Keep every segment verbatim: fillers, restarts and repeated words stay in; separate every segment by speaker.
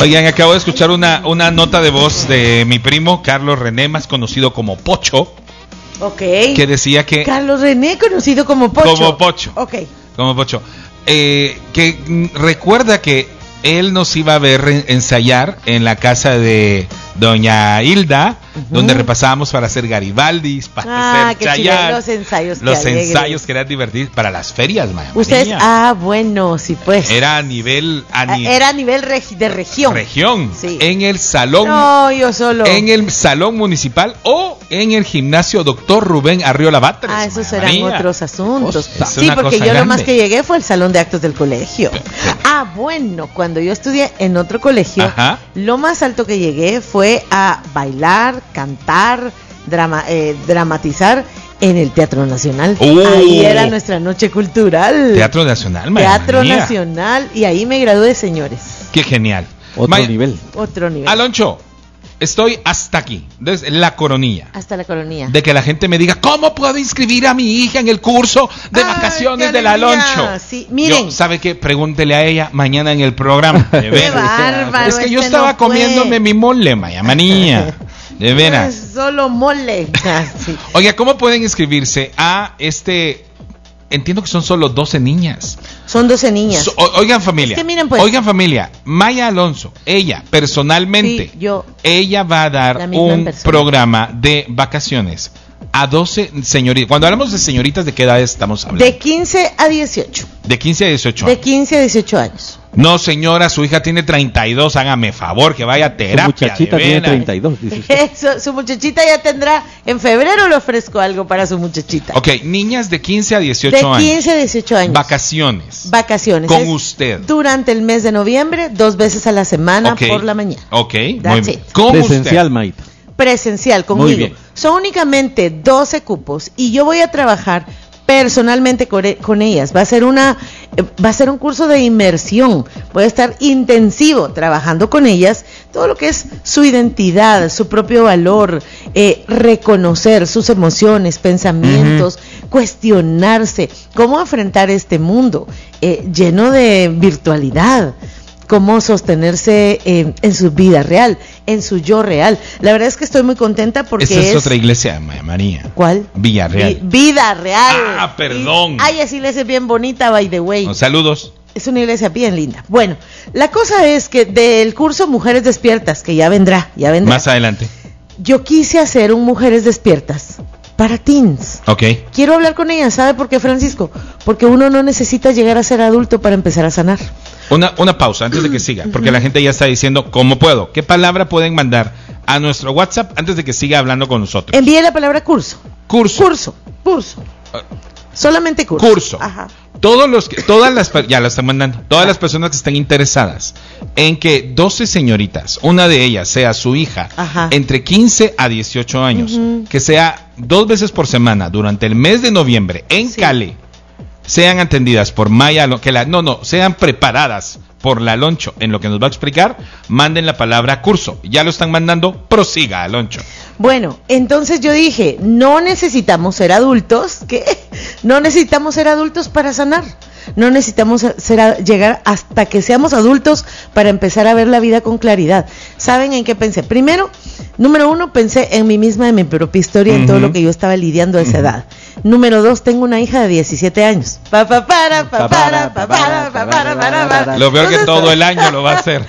Speaker 1: Oigan, acabo de escuchar una, una nota de voz de mi primo Carlos René, más conocido como Pocho.
Speaker 2: Ok.
Speaker 1: Que decía que...
Speaker 2: Carlos René, conocido como Pocho.
Speaker 1: Como Pocho.
Speaker 2: Ok.
Speaker 1: Como Pocho. Eh, que mm, recuerda que él nos iba a ver ensayar en la casa de doña Hilda, uh-huh. donde repasábamos para hacer Garibaldis, para
Speaker 2: ah,
Speaker 1: hacer
Speaker 2: qué
Speaker 1: Chayanne,
Speaker 2: los ensayos,
Speaker 1: los ensayos que eran divertidos para las ferias, man.
Speaker 2: Ustedes, ah, bueno, sí, pues.
Speaker 1: Era a nivel, a ni,
Speaker 2: era a nivel regi- de región.
Speaker 1: Región,
Speaker 2: sí.
Speaker 1: En el salón.
Speaker 2: No, yo solo.
Speaker 1: En el salón municipal o en el gimnasio Doctor Rubén Arriola Batres.
Speaker 2: Ah, esos eran
Speaker 1: María.
Speaker 2: otros asuntos.
Speaker 1: Es
Speaker 2: sí, porque yo
Speaker 1: grande.
Speaker 2: lo más que llegué fue el salón de actos del colegio. Ah, bueno, cuando yo estudié en otro colegio, ajá. lo más alto que llegué fue a bailar, cantar, drama, eh, dramatizar en el Teatro Nacional. Uh, ahí era nuestra noche cultural.
Speaker 1: Teatro Nacional,
Speaker 2: Teatro María. Nacional, y ahí me gradué, señores.
Speaker 1: Qué genial.
Speaker 3: Otro
Speaker 1: May-
Speaker 3: nivel.
Speaker 2: Otro nivel.
Speaker 1: Aloncho, estoy hasta aquí, desde la coronilla.
Speaker 2: Hasta la coronilla.
Speaker 1: De que la gente me diga, ¿cómo puedo inscribir a mi hija en el curso de
Speaker 2: Ay,
Speaker 1: vacaciones del Aloncho?
Speaker 2: Sí, miren.
Speaker 1: Yo, ¿sabe qué? Pregúntele a ella mañana en el programa. De
Speaker 2: qué bárbaro.
Speaker 1: Es que yo
Speaker 2: este
Speaker 1: estaba
Speaker 2: no
Speaker 1: comiéndome mi mole, Maya manía. De veras.
Speaker 2: Es solo mole. Sí.
Speaker 1: Oiga, ¿cómo pueden inscribirse a este? Entiendo que son solo doce niñas.
Speaker 2: Son doce niñas.
Speaker 1: So, o, oigan familia.
Speaker 2: Es que miren, pues,
Speaker 1: oigan familia. Maya Alonso, ella personalmente,
Speaker 2: sí, yo,
Speaker 1: ella va a dar un programa de vacaciones a doce señoritas. Cuando hablamos de señoritas, ¿de qué edad estamos hablando?
Speaker 2: De quince a dieciocho.
Speaker 1: De quince a dieciocho
Speaker 2: De
Speaker 1: años.
Speaker 2: quince a dieciocho años.
Speaker 1: No, señora, su hija tiene treinta y dos, hágame favor, que vaya a terapia.
Speaker 3: Su muchachita tiene treinta y dos, dice usted.
Speaker 2: Eso, su muchachita ya tendrá, en febrero le ofrezco algo para su muchachita.
Speaker 1: Ok, niñas de quince a dieciocho
Speaker 2: de
Speaker 1: años.
Speaker 2: De quince a dieciocho años.
Speaker 1: Vacaciones.
Speaker 2: Vacaciones.
Speaker 1: Con
Speaker 2: es
Speaker 1: usted.
Speaker 2: Durante el mes de noviembre, dos veces a la semana, okay. por la mañana.
Speaker 1: Ok,
Speaker 2: That's
Speaker 1: muy
Speaker 2: it.
Speaker 1: bien.
Speaker 3: Presencial, Maite.
Speaker 2: Presencial, conmigo. Muy bien. Son únicamente doce cupos y yo voy a trabajar personalmente con ellas. Va a ser una, va a ser un curso de inmersión. Voy a estar intensivo trabajando con ellas todo lo que es su identidad, su propio valor, eh, reconocer sus emociones, pensamientos, uh-huh. cuestionarse, cómo enfrentar este mundo eh, lleno de virtualidad. Cómo sostenerse eh, en su vida real, en su yo real. La verdad es que estoy muy contenta porque
Speaker 1: esa es,
Speaker 2: es
Speaker 1: otra iglesia, María.
Speaker 2: ¿Cuál?
Speaker 1: Villarreal.
Speaker 2: Vi- Vida Real.
Speaker 1: Ah, perdón.
Speaker 2: Y, ay, esa iglesia es bien bonita, by the way.
Speaker 1: No, saludos.
Speaker 2: Es una iglesia bien linda. Bueno, la cosa es que del curso Mujeres Despiertas, que ya vendrá, ya vendrá.
Speaker 1: Más adelante.
Speaker 2: Yo quise hacer un Mujeres Despiertas para teens.
Speaker 1: Ok.
Speaker 2: Quiero hablar con ellas, ¿sabe por qué, Francisco? Porque uno no necesita llegar a ser adulto para empezar a sanar.
Speaker 1: Una, una pausa antes de que siga, porque la gente ya está diciendo ¿cómo puedo? ¿Qué palabra pueden mandar a nuestro WhatsApp antes de que siga hablando con nosotros?
Speaker 2: Envíe la palabra curso.
Speaker 1: Curso.
Speaker 2: Curso. Curso. Uh, Solamente curso.
Speaker 1: Curso.
Speaker 2: Ajá.
Speaker 1: Todos los que, todas las, ya la están mandando, todas las personas que estén interesadas en que doce señoritas, una de ellas sea su hija,
Speaker 2: Ajá.
Speaker 1: entre quince a dieciocho años, uh-huh. que sea dos veces por semana durante el mes de noviembre en sí. Cali, sean atendidas por Maya, que la, no, no, sean preparadas por la Aloncho en lo que nos va a explicar, manden la palabra curso. Ya lo están mandando, prosiga, Aloncho.
Speaker 2: Bueno, entonces yo dije, no necesitamos ser adultos, ¿qué? No necesitamos ser adultos para sanar. No necesitamos ser, llegar hasta que seamos adultos para empezar a ver la vida con claridad. ¿Saben en qué pensé? Primero, número uno, pensé en mí misma, en mi propia historia, uh-huh. en todo lo que yo estaba lidiando a esa uh-huh. edad. Número dos, tengo una hija de diecisiete años. Pa, pa, para, pa, para, pa, para, pa, para, para, para.
Speaker 1: Lo peor que todo el año lo va a hacer.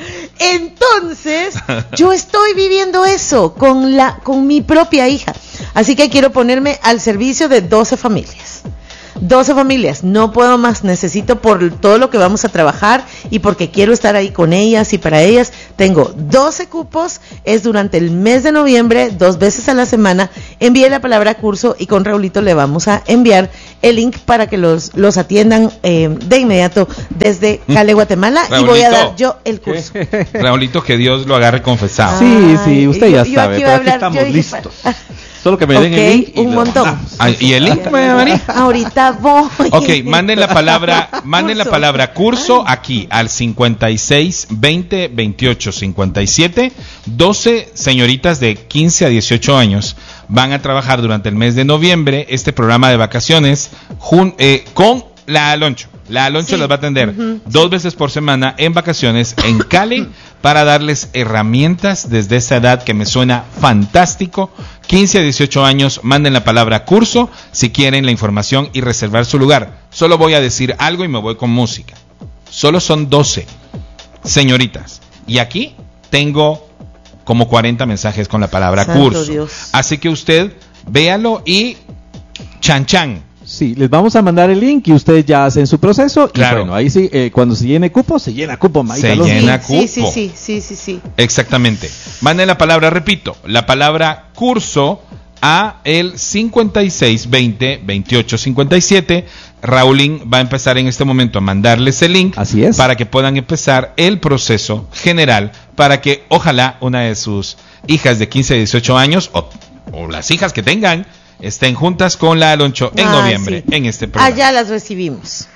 Speaker 2: Entonces, yo estoy viviendo eso con la, con mi propia hija. Así que quiero ponerme al servicio de doce familias. doce familias, no puedo más, necesito por todo lo que vamos a trabajar y porque quiero estar ahí con ellas y para ellas, tengo doce cupos, es durante el mes de noviembre, dos veces a la semana, envíe la palabra curso y con Raulito le vamos a enviar el link para que los, los atiendan eh, de inmediato desde Cali, Guatemala. Raulito, y voy a dar yo el curso.
Speaker 1: Raulito, que Dios lo agarre confesado.
Speaker 3: Sí, sí, usted
Speaker 2: yo,
Speaker 3: ya
Speaker 2: yo
Speaker 3: sabe,
Speaker 2: aquí
Speaker 3: pero
Speaker 2: hablar,
Speaker 3: aquí estamos
Speaker 2: dije,
Speaker 3: listos. Para... Solo que me den
Speaker 2: okay,
Speaker 3: el link.
Speaker 2: un montón.
Speaker 1: Ah, ¿y el link, María?
Speaker 2: Ahorita voy.
Speaker 1: Ok, manden la palabra, manden la palabra curso aquí al cincuenta y seis, veinte, veintiocho, cincuenta y siete. doce señoritas de quince a dieciocho años van a trabajar durante el mes de noviembre este programa de vacaciones jun, eh, con la Aloncho. La Aloncho
Speaker 2: Sí.
Speaker 1: las va a atender
Speaker 2: Ujú.
Speaker 1: dos veces por semana en vacaciones en Cali para darles herramientas desde esa edad que me suena fantástico. quince a dieciocho años, manden la palabra curso si quieren la información y reservar su lugar. Solo voy a decir algo y me voy con música. Solo son doce señoritas. Y aquí tengo como cuarenta mensajes con la palabra
Speaker 2: Santo
Speaker 1: curso.
Speaker 2: Dios.
Speaker 1: Así que usted véalo y chan chan.
Speaker 3: Sí, les vamos a mandar el link y ustedes ya hacen su proceso.
Speaker 1: Claro.
Speaker 3: Y bueno, ahí sí, eh, cuando se llene cupo, se llena cupo, Maita
Speaker 1: Se
Speaker 3: Alonso.
Speaker 1: llena
Speaker 2: Sí, sí,
Speaker 1: cupo.
Speaker 2: sí, sí, sí, sí.
Speaker 1: Exactamente. Manden la palabra, repito, la palabra curso a el cincuenta y seis veinte veintiocho cincuenta y siete. Raulín va a empezar en este momento a mandarles el link.
Speaker 3: Así es.
Speaker 1: Para que puedan empezar el proceso general, para que ojalá una de sus hijas de quince a dieciocho años o, o las hijas que tengan estén juntas con la Aloncho en
Speaker 2: Ay,
Speaker 1: noviembre
Speaker 2: sí.
Speaker 1: en este programa.
Speaker 2: Allá las recibimos.